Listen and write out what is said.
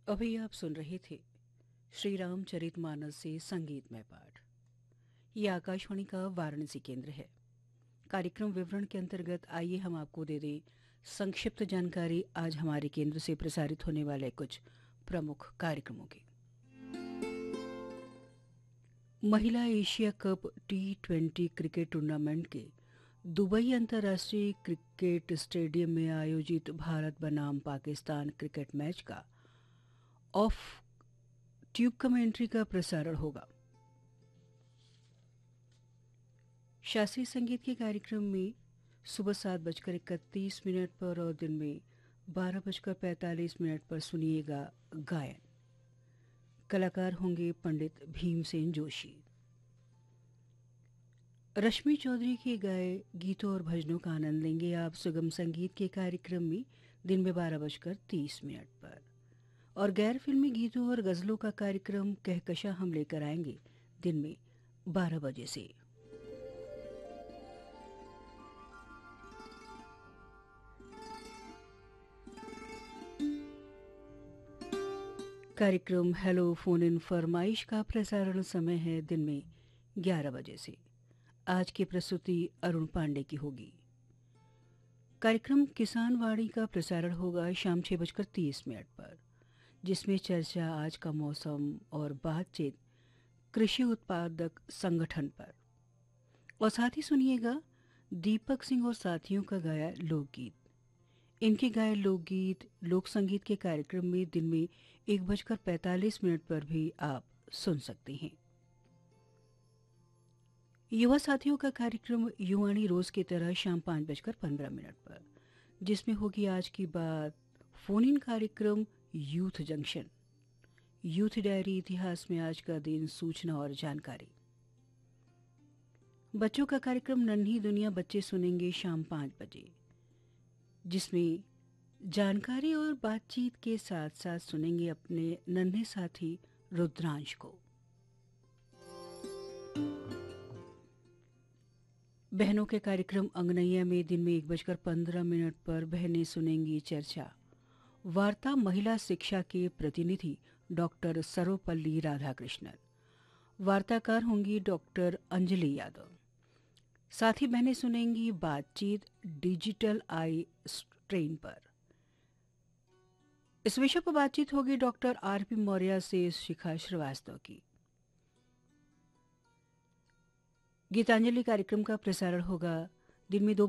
अभी आप सुन रहे थे श्री रामचरितमानस से संगीतमय पाठ। ये आकाशवाणी का वाराणसी केंद्र है। कार्यक्रम विवरण के अंतर्गत आइए हम आपको दे दें संक्षिप्त जानकारी आज हमारे केंद्र से प्रसारित होने वाले कुछ प्रमुख कार्यक्रमों की। महिला Asia cup T20 cricket tournament के दुबई अंतर्राष्ट्रीय क्रिकेट स्टेडियम में आयोजित भारत बनाम पाकिस्तान क्रिकेट मैच का ऑफ ट्यूब कमेंट्री का प्रसारण होगा। शास्त्रीय संगीत के कार्यक्रम में सुबह 7:31 पर और दिन में 12:45 पर सुनिएगा गायन। कलाकार होंगे पंडित भीमसेन जोशी। रश्मि चौधरी के गाए गीतों और भजनों का आनंद लेंगे आप सुगम संगीत के कार्यक्रम में दिन में 12:30 पर। और गैर फिल्मी गीतों और गजलों का कार्यक्रम कहकशा हम लेकर आएंगे दिन में 12 बजे से। कार्यक्रम हेलो फोन इन फरमाइश का प्रसारण समय है दिन में 11 बजे से। आज की प्रस्तुति अरुण पांडे की होगी। कार्यक्रम किसान वाणी का प्रसारण होगा शाम 6:30 पर, जिसमें चर्चा आज का मौसम और बातचीत कृषि उत्पादक संगठन पर। और साथ ही सुनिएगा दीपक सिंह और साथियों का गाया लोकगीत। इनके गाए लोकगीत लोक संगीत के कार्यक्रम में दिन में 1:45 पर भी आप सुन सकते हैं। युवा साथियों का कार्यक्रम युवाणी रोज की तरह शाम 5:15 पर, जिसमें होगी आज की बात फोन इन कार्यक्रम यूथ जंक्शन। यूथ डायरी इतिहास में आज का दिन सूचना और जानकारी। बच्चों का कार्यक्रम नन्ही दुनिया बच्चे सुनेंगे शाम 5 बजे, जिसमें जानकारी और बातचीत के साथ साथ सुनेंगे अपने नन्हे साथी रुद्रांश को। बहनों के कार्यक्रम अंगनैया में दिन में 1:15 पर बहनें सुनेंगी चर्चा। वार्ता महिला शिक्षा के प्रतिनिधि डॉक्टर सर्वपल्ली राधाकृष्णन। वार्ताकार होंगी डॉक्टर अंजलि यादव। साथ ही बहनें सुनेंगी बातचीत डिजिटल आई स्ट्रेन पर। इस विषय पर बातचीत होगी डॉक्टर आरपी मौर्य से शिखा श्रीवास्तव की। गीतांजलि कार्यक्रम का प्रसारण होगा दिन में 2